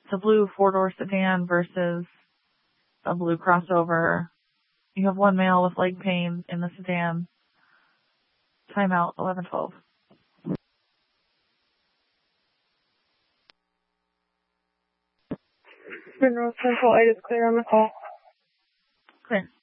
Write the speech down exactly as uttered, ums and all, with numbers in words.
It's a blue four-door sedan versus a blue crossover. You have one male with leg pain in the sedan. Timeout, eleven twelve. Monroe Central eight is clear on the call. Clear.